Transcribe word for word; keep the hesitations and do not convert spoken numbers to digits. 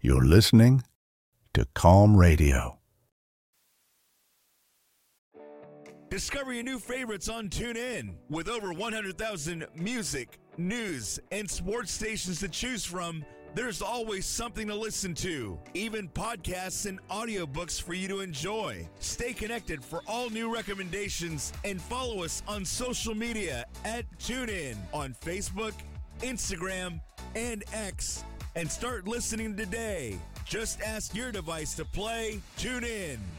You're listening to Calm Radio. Discover your new favorites on TuneIn. With over one hundred thousand music, news, and sports stations to choose from, there's always something to listen to, even podcasts and audiobooks for you to enjoy. Stay connected for all new recommendations and follow us on social media at TuneIn on Facebook, Instagram, and X. And start listening today. Just ask your device to play TuneIn.